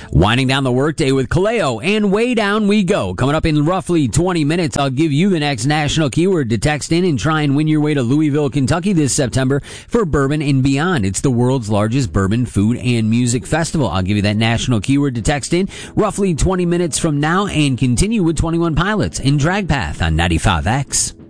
Winding down the workday with Kaleo, and way down we go. Coming up in roughly 20 minutes, I'll give you the next national keyword to text in and try and win your way to Louisville, Kentucky this September for Bourbon and Beyond. It's the world's largest bourbon, food, and music festival. I'll give you that national keyword to text in roughly 20 minutes from now and continue with 21 Pilots in Drag Path on 95X.